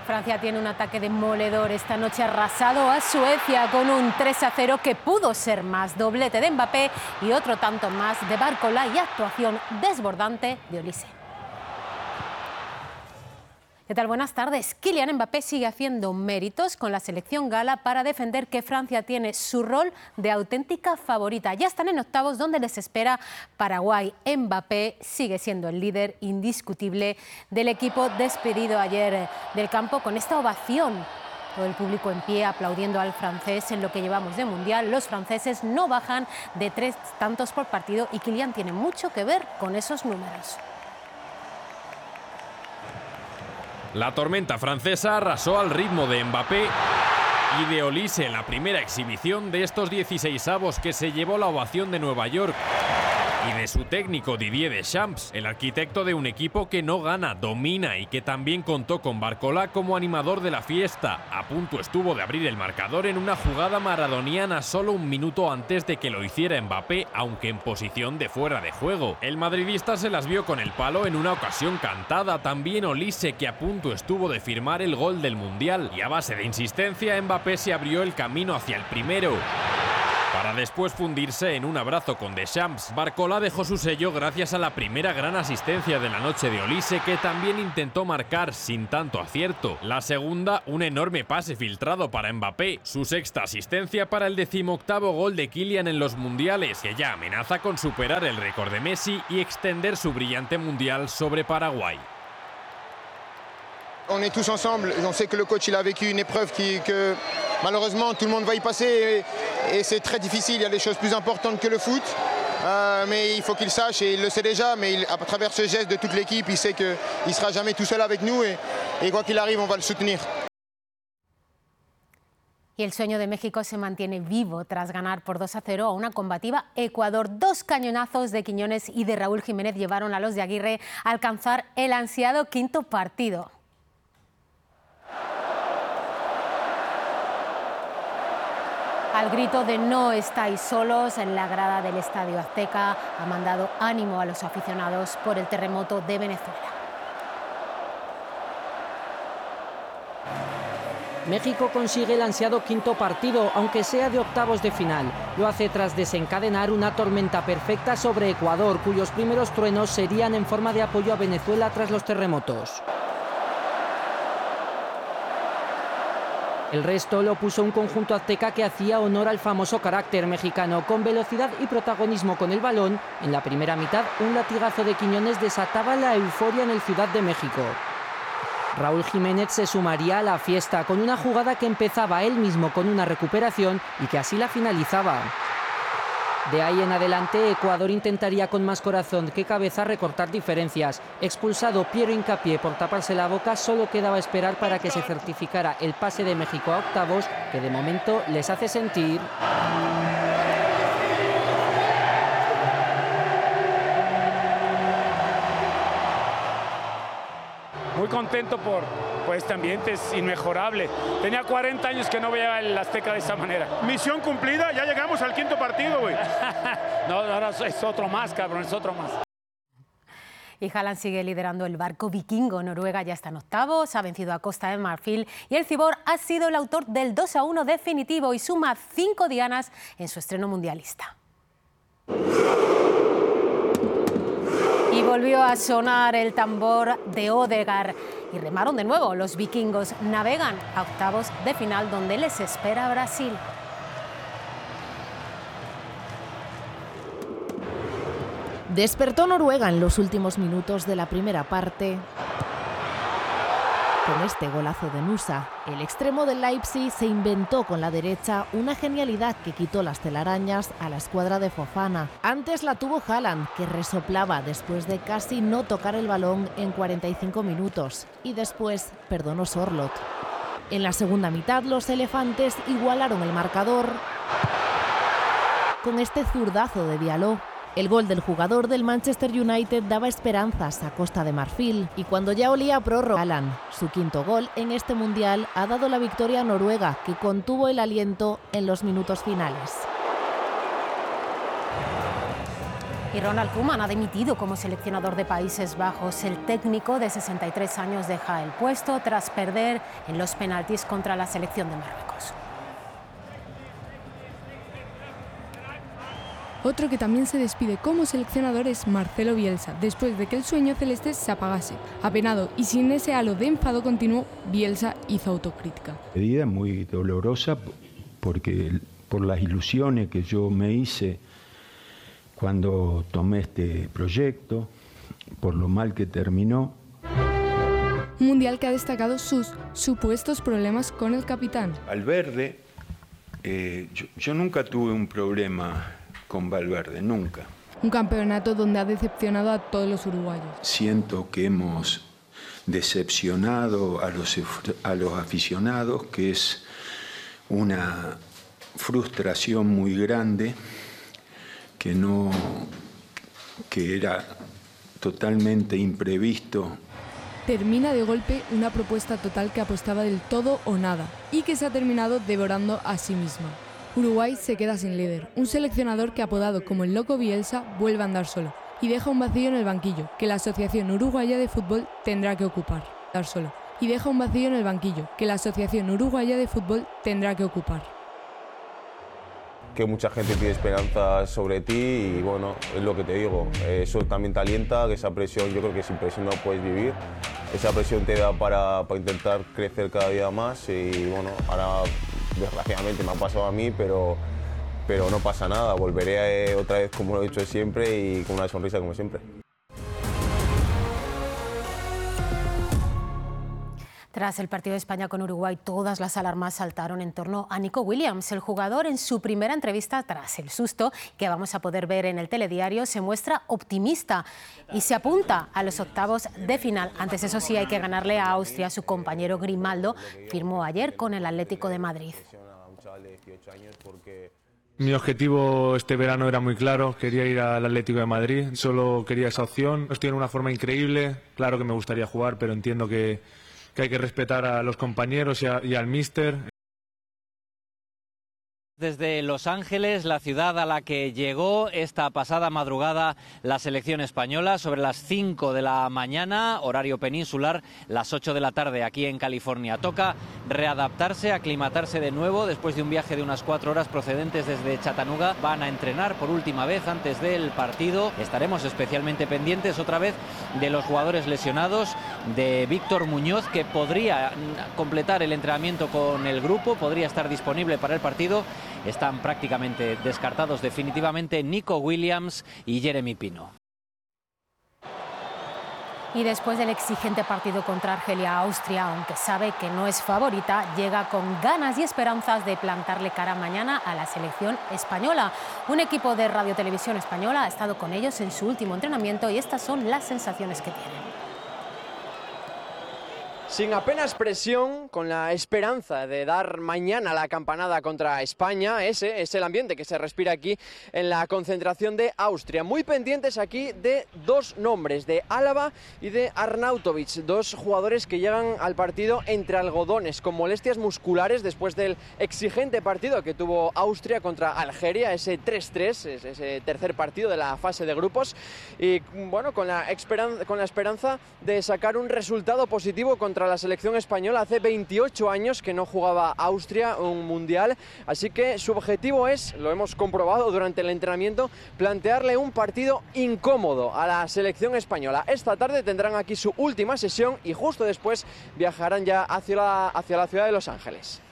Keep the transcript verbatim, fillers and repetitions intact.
Francia tiene un ataque demoledor. Esta noche ha arrasado a Suecia con un tres a cero que pudo ser más. Doblete de Mbappé y otro tanto más de Barcola y actuación desbordante de Olise. ¿Qué tal? Buenas tardes. Kylian Mbappé sigue haciendo méritos con la selección gala para defender que Francia tiene su rol de auténtica favorita. Ya están en octavos donde les espera Paraguay. Mbappé sigue siendo el líder indiscutible del equipo despedido ayer del campo con esta ovación. Todo el público en pie aplaudiendo al francés en lo que llevamos de Mundial. Los franceses no bajan de tres tantos por partido y Kylian tiene mucho que ver con esos números. La tormenta francesa arrasó al ritmo de Mbappé y de Olise en la primera exhibición de estos dieciseisavos que se llevó la ovación de Nueva York y de su técnico Didier Deschamps, el arquitecto de un equipo que no gana, domina y que también contó con Barcola como animador de la fiesta. A punto estuvo de abrir el marcador en una jugada maradoniana solo un minuto antes de que lo hiciera Mbappé, aunque en posición de fuera de juego. El madridista se las vio con el palo en una ocasión cantada, también Olise, que a punto estuvo de firmar el gol del Mundial, y a base de insistencia Mbappé se abrió el camino hacia el primero, para después fundirse en un abrazo con Deschamps. Barcola dejó su sello gracias a la primera gran asistencia de la noche de Olise, que también intentó marcar sin tanto acierto. La segunda, un enorme pase filtrado para Mbappé, su sexta asistencia para el decimoctavo gol de Kylian en los mundiales, que ya amenaza con superar el récord de Messi y extender su brillante mundial sobre Paraguay. On est tous ensemble, on sait que le coach il a vécu une épreuve qui, que malheureusement tout le monde va y passer et, et c'est très difficile, il y a des choses plus importantes que le foot, euh, mais il faut qu'il sache et il le sait déjà, mais il, à travers ce geste de toute l'équipe, il sait qu'il ne sera jamais tout seul avec nous et, et quoi qu'il arrive, on va le soutenir. Y el sueño de México se mantiene vivo tras ganar por dos a cero a una combativa Ecuador. Dos cañonazos de Quiñones y de Raúl Jiménez llevaron a los de Aguirre a alcanzar el ansiado quinto partido. Al grito de "no estáis solos", en la grada del Estadio Azteca ha mandado ánimo a los aficionados por el terremoto de Venezuela. México consigue el ansiado quinto partido, aunque sea de octavos de final. Lo hace tras desencadenar una tormenta perfecta sobre Ecuador, cuyos primeros truenos serían en forma de apoyo a Venezuela tras los terremotos. El resto lo puso un conjunto azteca que hacía honor al famoso carácter mexicano. Con velocidad y protagonismo con el balón, en la primera mitad un latigazo de Quiñones desataba la euforia en el Ciudad de México. Raúl Jiménez se sumaría a la fiesta con una jugada que empezaba él mismo con una recuperación y que así la finalizaba. De ahí en adelante, Ecuador intentaría con más corazón que cabeza recortar diferencias. Expulsado Piero Hincapié por taparse la boca, solo quedaba esperar para que se certificara el pase de México a octavos, que de momento les hace sentir. Muy contento por, por este ambiente, es inmejorable. Tenía cuarenta años que no veía el Azteca de esa manera. Misión cumplida, ya llegamos al quinto partido, güey. No, ahora es otro más, cabrón, es otro más. Y Haaland sigue liderando el barco vikingo. Noruega ya está en octavos, ha vencido a Costa de Marfil y el Cibor ha sido el autor del dos a uno definitivo y suma cinco dianas en su estreno mundialista. Y volvió a sonar el tambor de Odegaard y remaron de nuevo. Los vikingos navegan a octavos de final donde les espera Brasil. Despertó Noruega en los últimos minutos de la primera parte con este golazo de Nusa. El extremo del Leipzig se inventó con la derecha una genialidad que quitó las telarañas a la escuadra de Fofana. Antes la tuvo Haaland, que resoplaba después de casi no tocar el balón en cuarenta y cinco minutos. Y después perdonó Sorloth. En la segunda mitad los elefantes igualaron el marcador con este zurdazo de Diallo. El gol del jugador del Manchester United daba esperanzas a Costa de Marfil y cuando ya olía a prórroga, Haaland, su quinto gol en este mundial, ha dado la victoria a Noruega, que contuvo el aliento en los minutos finales. Y Ronald Koeman ha dimitido como seleccionador de Países Bajos. El técnico de sesenta y tres años deja el puesto tras perder en los penaltis contra la selección de Marruecos. Otro que también se despide como seleccionador es Marcelo Bielsa, después de que el sueño celeste se apagase. Apenado y sin ese halo de enfado continuo, Bielsa hizo autocrítica. Medida muy dolorosa porque por las ilusiones que yo me hice cuando tomé este proyecto, por lo mal que terminó. Un mundial que ha destacado sus supuestos problemas con el capitán. Valverde, eh, yo, yo nunca tuve un problema con Valverde, nunca. Un campeonato donde ha decepcionado a todos los uruguayos. Siento que hemos decepcionado a los, a los aficionados, que es una frustración muy grande, que no, que era totalmente imprevisto. Termina de golpe una propuesta total que apostaba del todo o nada y que se ha terminado devorando a sí misma. Uruguay se queda sin líder, un seleccionador que, apodado como el Loco Bielsa, vuelve a andar solo y deja un vacío en el banquillo que la Asociación Uruguaya de Fútbol tendrá que ocupar. Dar solo y deja un vacío en el banquillo que la Asociación Uruguaya de Fútbol tendrá que ocupar. Que mucha gente tiene esperanzas sobre ti y bueno, es lo que te digo, eso también te alienta, que esa presión, yo creo que sin presión no puedes vivir, esa presión te da para, para intentar crecer cada día más y bueno, ahora desgraciadamente me ha pasado a mí, pero, pero no pasa nada, volveré a, otra vez como lo he hecho siempre y con una sonrisa como siempre. Tras el partido de España con Uruguay, todas las alarmas saltaron en torno a Nico Williams. El jugador, en su primera entrevista tras el susto, que vamos a poder ver en el telediario, se muestra optimista y se apunta a los octavos de final. Antes, eso sí, hay que ganarle a Austria. Su compañero Grimaldo firmó ayer con el Atlético de Madrid. Mi objetivo este verano era muy claro, quería ir al Atlético de Madrid, solo quería esa opción. Estoy en una forma increíble, claro que me gustaría jugar, pero entiendo que que hay que respetar a los compañeros y, a, y al míster. Desde Los Ángeles, la ciudad a la que llegó esta pasada madrugada la selección española, sobre las cinco de la mañana, horario peninsular, las ocho de la tarde aquí en California. Toca readaptarse, aclimatarse de nuevo después de un viaje de unas cuatro horas procedentes desde Chattanooga. Van a entrenar por última vez antes del partido. Estaremos especialmente pendientes otra vez de los jugadores lesionados, de Víctor Muñoz, que podría completar el entrenamiento con el grupo, podría estar disponible para el partido. Están prácticamente descartados definitivamente Nico Williams y Jeremy Pino. Y después del exigente partido contra Argelia, Austria, aunque sabe que no es favorita, llega con ganas y esperanzas de plantarle cara mañana a la selección española. Un equipo de Radio Televisión Española ha estado con ellos en su último entrenamiento y estas son las sensaciones que tienen. Sin apenas presión, con la esperanza de dar mañana la campanada contra España, ese es el ambiente que se respira aquí en la concentración de Austria. Muy pendientes aquí de dos nombres, de Álava y de Arnautovic, dos jugadores que llegan al partido entre algodones, con molestias musculares después del exigente partido que tuvo Austria contra Algeria, ese tres tres, ese tercer partido de la fase de grupos, y bueno, con la, esperanza, con la esperanza de sacar un resultado positivo contra la selección española. Hace veintiocho años que no jugaba Austria un mundial, así que su objetivo es, lo hemos comprobado durante el entrenamiento, plantearle un partido incómodo a la selección española. Esta tarde tendrán aquí su última sesión y justo después viajarán ya hacia la, hacia la ciudad de Los Ángeles.